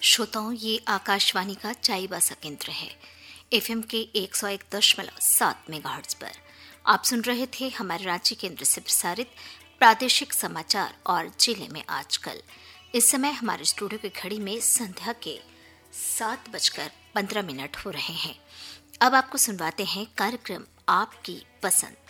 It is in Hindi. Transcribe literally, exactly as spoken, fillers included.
श्रोताओं, ये आकाशवाणी का चाईबासा केंद्र है। एफएम के एक सौ एक दशमलव सात मेगाहर्ट्ज पर आप सुन रहे थे हमारे रांची केंद्र से प्रसारित प्रादेशिक समाचार और जिले में आजकल। इस समय हमारे स्टूडियो की घड़ी में संध्या के सात बजकर पंद्रह मिनट हो रहे हैं। अब आपको सुनवाते हैं कार्यक्रम आपकी पसंद।